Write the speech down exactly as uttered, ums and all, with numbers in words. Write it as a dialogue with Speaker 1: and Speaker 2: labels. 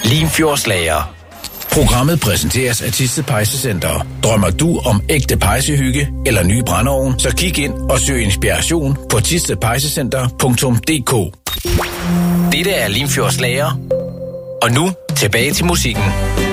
Speaker 1: Limfjordslager. Programmet præsenteres af Thisted Pejsecenter. Drømmer du om ægte pejsehygge eller ny brændeovn, så kig ind og søg inspiration på thisted pejsecenter punktum d k. Dette er Limfjordslager. Og nu tilbage til musikken.